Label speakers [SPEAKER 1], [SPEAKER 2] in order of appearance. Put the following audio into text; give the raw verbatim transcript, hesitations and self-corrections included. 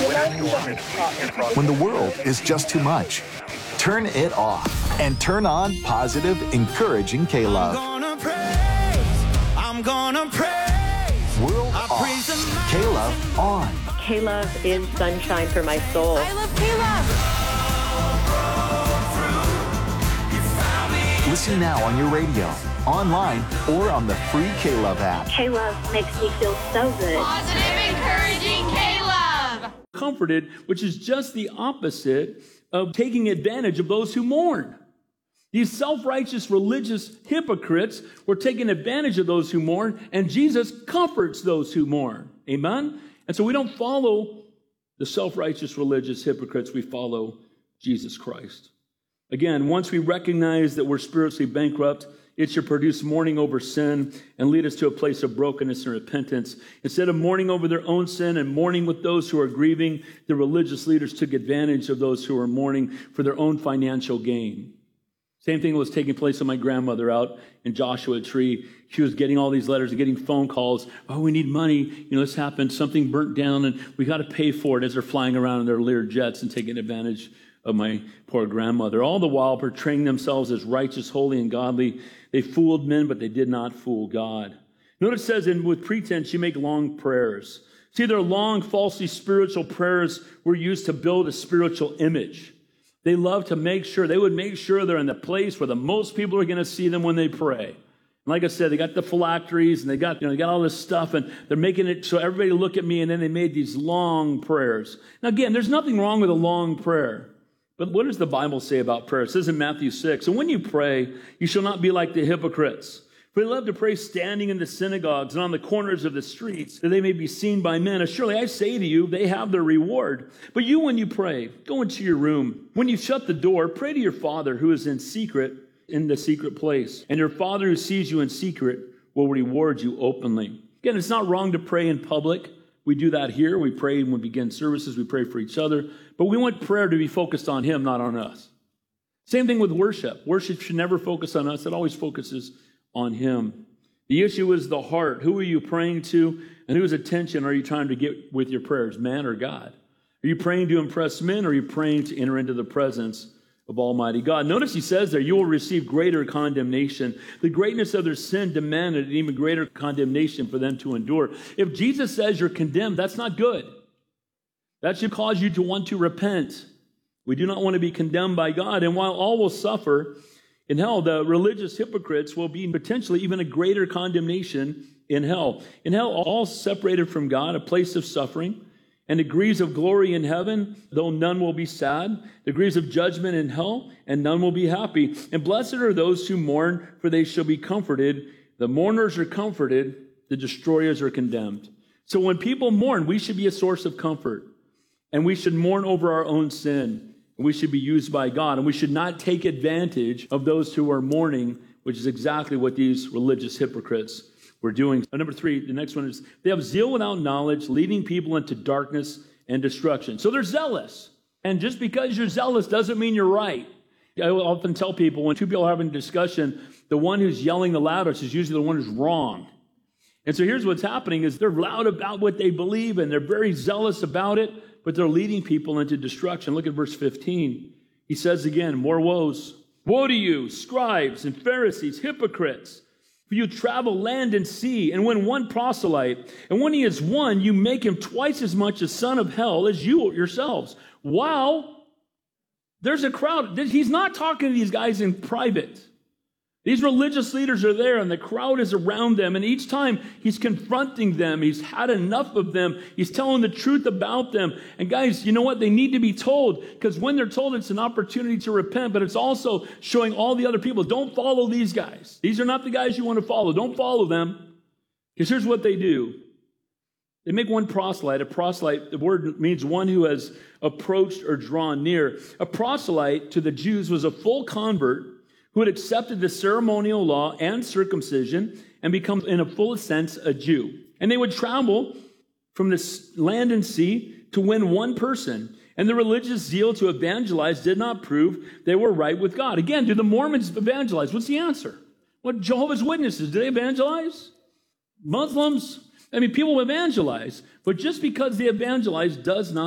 [SPEAKER 1] When the world is just too much, turn it off and turn on positive, encouraging K-Love.
[SPEAKER 2] I'm gonna praise, I'm gonna praise.
[SPEAKER 1] World
[SPEAKER 2] I
[SPEAKER 1] off,
[SPEAKER 2] praise the
[SPEAKER 1] K-Love on.
[SPEAKER 3] K-Love is sunshine for my soul.
[SPEAKER 4] I love K-Love.
[SPEAKER 1] Listen now on your radio, online, or on the free K-Love app.
[SPEAKER 5] K-Love makes me feel so good.
[SPEAKER 4] Positive, encouraging K-Love.
[SPEAKER 6] Comforted, which is just the opposite of taking advantage of those who mourn. These self-righteous religious hypocrites were taking advantage of those who mourn, and Jesus comforts those who mourn. Amen? And so we don't follow the self-righteous religious hypocrites. We follow Jesus Christ. Again, once we recognize that we're spiritually bankrupt, it should produce mourning over sin and lead us to a place of brokenness and repentance. Instead of mourning over their own sin and mourning with those who are grieving, the religious leaders took advantage of those who are mourning for their own financial gain. Same thing was taking place with my grandmother out in Joshua Tree. She was getting all these letters, getting phone calls. Oh, we need money. You know, this happened. Something burnt down, and we got to pay for it as they're flying around in their Lear jets and taking advantage of my poor grandmother. All the while portraying themselves as righteous, holy, and godly. They fooled men, but they did not fool God. Notice it says, and with pretense, you make long prayers. See, their long, falsely spiritual prayers were used to build a spiritual image. They love to make sure, they would make sure they're in the place where the most people are going to see them when they pray. And like I said, they got the phylacteries and they got, you know, they got all this stuff, and they're making it so everybody look at me, and then they made these long prayers. Now again, there's nothing wrong with a long prayer. But what does the Bible say about prayer? It says in Matthew six, and when you pray, you shall not be like the hypocrites. For they love to pray standing in the synagogues and on the corners of the streets, that they may be seen by men. And surely I say to you, they have their reward. But you, when you pray, go into your room. When you shut the door, pray to your Father who is in secret, in the secret place. And your Father who sees you in secret will reward you openly. Again, it's not wrong to pray in public. We do that here. We pray when we begin services. We pray for each other. But we want prayer to be focused on Him, not on us. Same thing with worship. Worship should never focus on us. It always focuses on Him. The issue is the heart. Who are you praying to, and whose attention are you trying to get with your prayers, man or God? Are you praying to impress men, or are you praying to enter into the presence of Almighty God? Notice He says there, you will receive greater condemnation. The greatness of their sin demanded an even greater condemnation for them to endure. If Jesus says you're condemned, that's not good. That should cause you to want to repent. We do not want to be condemned by God. And while all will suffer in hell, the religious hypocrites will be potentially even a greater condemnation in hell. In hell, all separated from God, a place of suffering, and degrees of glory in heaven, though none will be sad, degrees of judgment in hell, and none will be happy. And blessed are those who mourn, for they shall be comforted. The mourners are comforted, the destroyers are condemned. So when people mourn, we should be a source of comfort. And we should mourn over our own sin. And we should be used by God. And we should not take advantage of those who are mourning, which is exactly what these religious hypocrites were doing. And number three, the next one is, they have zeal without knowledge, leading people into darkness and destruction. So they're zealous. And just because you're zealous doesn't mean you're right. I will often tell people, when two people are having a discussion, the one who's yelling the loudest is usually the one who's wrong. And so here's what's happening is they're loud about what they believe, and they're very zealous about it, but they're leading people into destruction. Look at verse fifteen. He says again, more woes. Woe to you, scribes and Pharisees, hypocrites! For you travel land and sea, and win one proselyte, and when he is won, you make him twice as much a son of hell as you yourselves. Wow! There's a crowd. He's not talking to these guys in private. These religious leaders are there, and the crowd is around them, and each time he's confronting them. He's had enough of them. He's telling the truth about them. And guys, you know what? They need to be told, because when they're told, it's an opportunity to repent, but it's also showing all the other people, don't follow these guys. These are not the guys you want to follow. Don't follow them. Because here's what they do. They make one proselyte. A proselyte, the word means one who has approached or drawn near. A proselyte to the Jews was a full convert who had accepted the ceremonial law and circumcision and become, in a full sense, a Jew. And they would travel from this land and sea to win one person. And the religious zeal to evangelize did not prove they were right with God. Again, do the Mormons evangelize? What's the answer? What Jehovah's Witnesses, do they evangelize? Muslims? I mean, people evangelize. But just because they evangelize does not